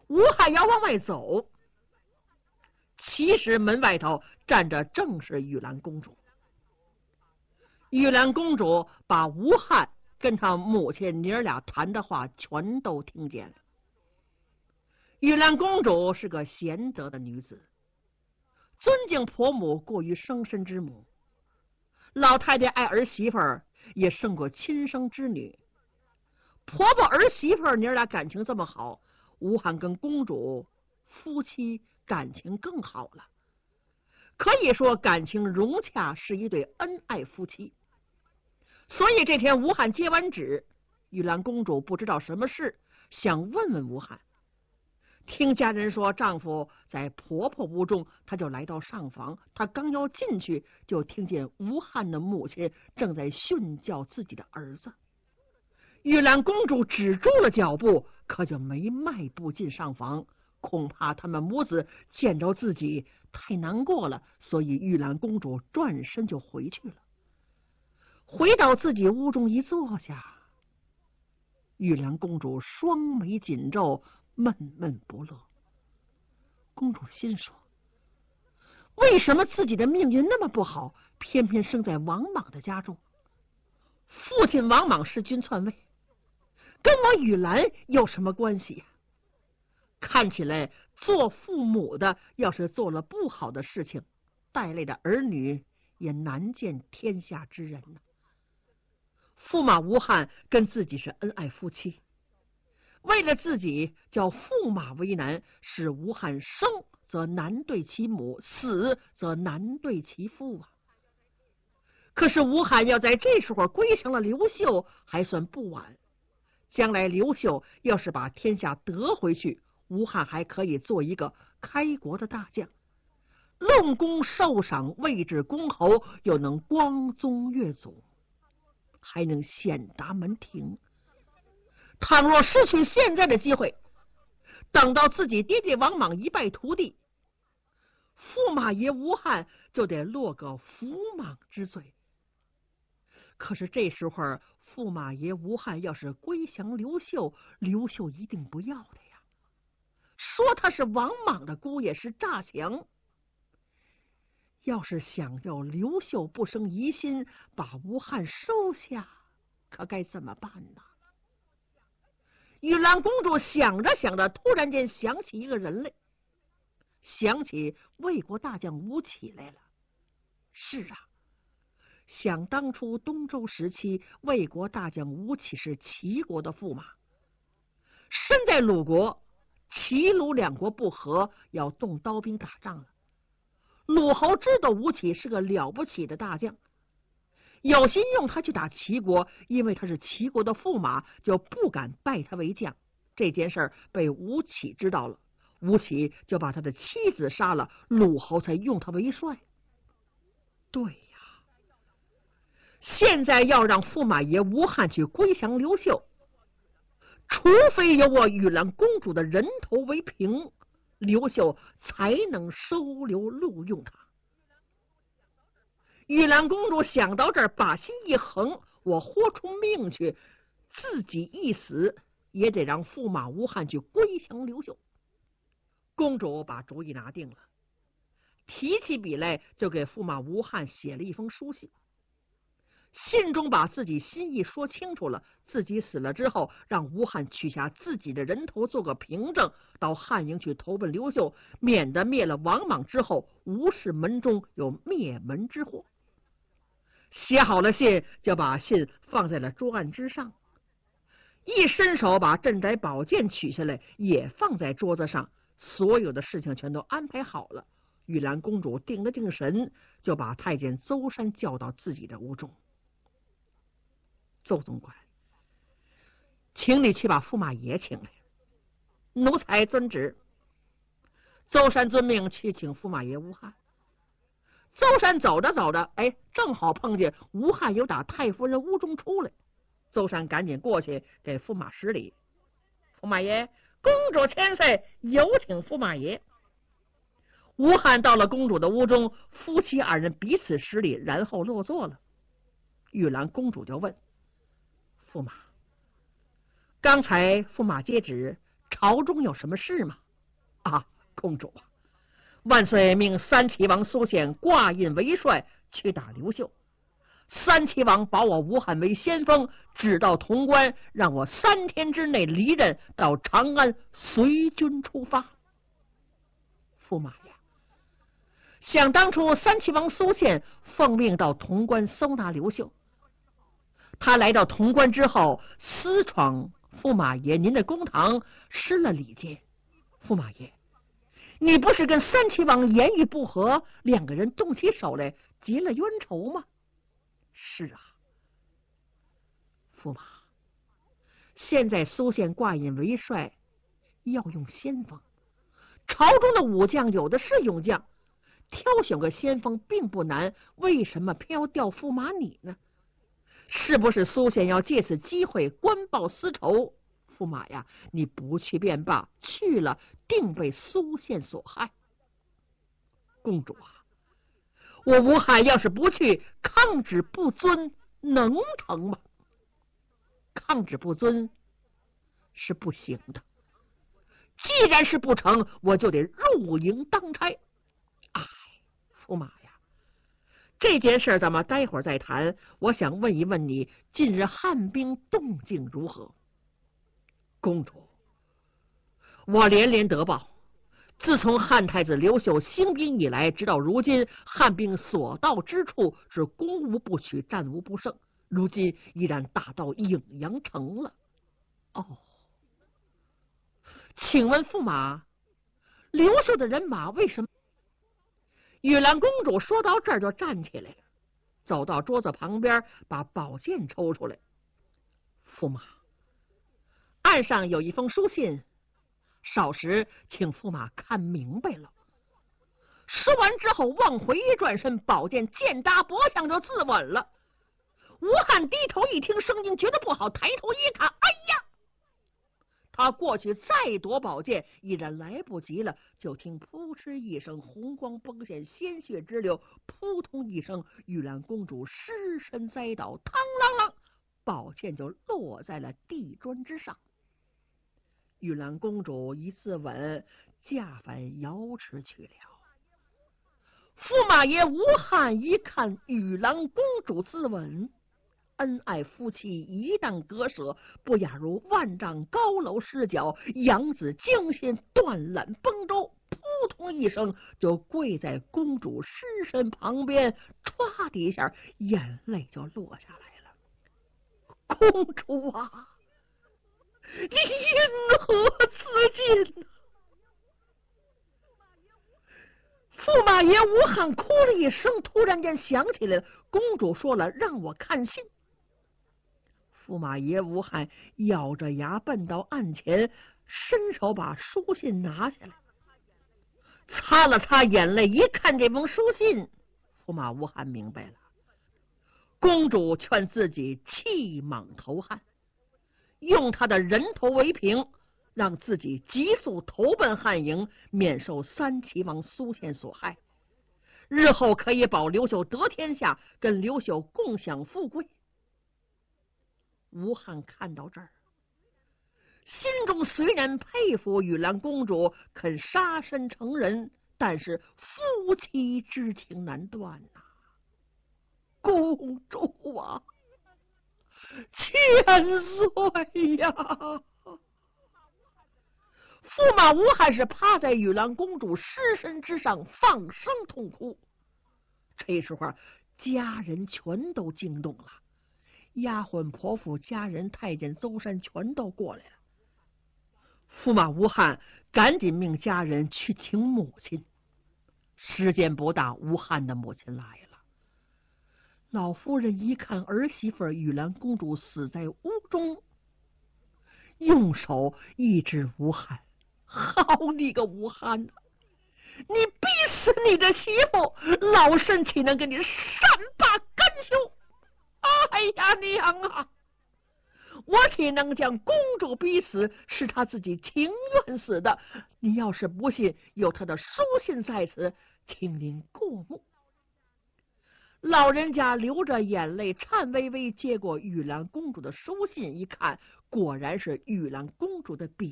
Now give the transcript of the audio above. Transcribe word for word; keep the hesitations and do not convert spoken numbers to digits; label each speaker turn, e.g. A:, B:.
A: 吴汉要往外走，其实门外头站着正是玉兰公主。玉兰公主把吴汉跟他母亲娘俩谈的话全都听见了。玉兰公主是个贤德的女子，尊敬婆母过于生身之母，老太太爱儿媳妇儿也胜过亲生之女。婆婆儿媳妇儿娘俩感情这么好，吴汉跟公主夫妻感情更好了，可以说感情融洽，是一对恩爱夫妻。所以这天吴汉接完旨，玉兰公主不知道什么事，想问问吴汉。听家人说丈夫在婆婆屋中，她就来到上房。她刚要进去，就听见吴汉的母亲正在训教自己的儿子。玉兰公主止住了脚步，可就没迈步进上房。恐怕他们母子见着自己太难过了，所以玉兰公主转身就回去了。回到自己屋中一坐下，玉兰公主双眉紧皱，闷闷不乐。公主心说，为什么自己的命运那么不好，偏偏生在王莽的家中？父亲王莽弑君篡位，跟我玉兰有什么关系呀？看起来做父母的要是做了不好的事情，带来的儿女也难见天下之人呢。驸马吴汉跟自己是恩爱夫妻，为了自己叫驸马为难，使吴汉生则难对其母，死则难对其父啊。可是吴汉要在这时候归降了刘秀，还算不晚。将来刘秀要是把天下得回去，吴汉还可以做一个开国的大将，论功受赏，位至公侯，又能光宗越祖，还能显达门庭。倘若失去现在的机会，等到自己爹爹王莽一败涂地，驸马爷吴汉就得落个伏莽之罪。可是这时候驸马爷吴汉要是归降刘秀，刘秀一定不要的呀，说他是王莽的姑爷，是诈降。要是想要刘秀不生疑心，把吴汉收下，可该怎么办呢？玉兰公主想着想着，突然间想起一个人来，想起魏国大将吴起来了。是啊，想当初东周时期，魏国大将吴起是齐国的驸马，身在鲁国，齐鲁两国不和，要动刀兵打仗了。鲁侯知道吴起是个了不起的大将，有心用他去打齐国，因为他是齐国的驸马，就不敢拜他为将。这件事儿被吴起知道了，吴起就把他的妻子杀了，鲁侯才用他为帅。对呀，现在要让驸马爷吴汉去归降刘秀，除非有我玉兰公主的人头为凭，刘秀才能收留录用他。玉兰公主想到这儿，把心一横，我豁出命去，自己一死也得让驸马吴汉去归降刘秀。公主把主意拿定了，提起笔来就给驸马吴汉写了一封书信，信中把自己心意说清楚了，自己死了之后，让吴汉取下自己的人头做个凭证，到汉营去投奔刘秀，免得灭了王莽之后，吴氏门中有灭门之祸。写好了信，就把信放在了桌案之上，一伸手把镇宅宝剑取下来，也放在桌子上。所有的事情全都安排好了。玉兰公主定了定神，就把太监邹山叫到自己的屋中。邹总管，请你去把驸马爷请来。奴才遵旨。邹山遵命去请驸马爷吴汉。邹山走着走着，哎，正好碰见吴汉有打太夫人屋中出来。邹山赶紧过去给驸马施礼。驸马爷，公主千岁，有请驸马爷。吴汉到了公主的屋中，夫妻二人彼此施礼，然后落座了。玉兰公主就问驸马，刚才驸马接旨， 朝中有什么事吗？啊，公主啊，万岁命三齐王苏宪挂印为帅，去打刘秀。三齐王保我吴汉为先锋，只到潼关，让我三天之内离任，到长安随军出发。驸马呀，想当初三齐王苏宪奉命到潼关搜拿刘秀，他来到潼关之后，私闯驸马爷您的公堂，失了礼节。驸马爷，你不是跟三齐王言语不合，两个人动起手来，结了冤仇吗？是啊，驸马，现在苏宪挂印为帅，要用先锋，朝中的武将有的是勇将，挑选个先锋并不难，为什么偏要调驸马你呢？是不是苏宪要借此机会官报私仇？驸马呀，你不去便罢，去了定被苏宪所害。公主啊，我吴汉要是不去，抗旨不遵，能成吗？抗旨不遵是不行的，既然是不成，我就得入营当差。哎，驸马呀，这件事咱们待会儿再谈。我想问一问你，近日汉兵动静如何？公主，我连连得报，自从汉太子刘秀兴兵以来，直到如今，汉兵所到之处是攻无不取，战无不胜，如今依然打到颍阳城了。哦，请问驸马，刘秀的人马为什么？玉兰公主说到这儿就站起来了，走到桌子旁边，把宝剑抽出来。驸马，案上有一封书信，少时请驸马看明白了。说完之后，往回一转身，宝剑剑搭脖项就自刎了。吴汉低头一听声音，觉得不好，抬头一看，哎呀！他过去再夺宝剑，已然来不及了。就听扑哧一声，红光崩现，鲜血直流，扑通一声，玉兰公主失身栽倒，嘡啷啷，宝剑就落在了地砖之上。玉兰公主一自刎，驾返瑶池去了。驸马爷吴汉一看玉兰公主自刎，恩爱夫妻一旦割舍，不亚如万丈高楼失脚，养子惊心，断缆崩舟，扑通一声就跪在公主尸身旁边，唰的一下，眼泪就落下来了。公主啊，你因何自尽？驸马爷吴汉哭了一声，突然间想起来了，公主说了让我看信。驸马爷吴汉咬着牙奔到案前，伸手把书信拿下来，擦了擦眼泪，一看这封书信，驸马吴汉明白了，公主劝自己弃莽投汉，用他的人头为凭，让自己急速投奔汉营，免受三齐王苏宪所害，日后可以保刘秀得天下，跟刘秀共享富贵。吴汉看到这儿，心中虽然佩服玉兰公主肯杀身成仁，但是夫妻之情难断呐、啊。公主啊，千岁呀！驸马吴汉是趴在玉兰公主尸身之上放声痛哭。这时候家人全都惊动了，丫鬟婆妇家人太监邹山全都过来了。驸马吴汉赶紧命家人去请母亲。时间不大，吴汉的母亲来了。老夫人一看儿媳妇玉兰公主死在屋中，用手抑制吴汉。好你个吴汉啊，你逼死你的媳妇，老身岂能给你善罢甘休？哎呀娘啊，我岂能将公主逼死？是她自己情愿死的。你要是不信，有她的书信在此，请您过目。老人家流着眼泪，颤巍巍接过玉兰公主的书信，一看，果然是玉兰公主的笔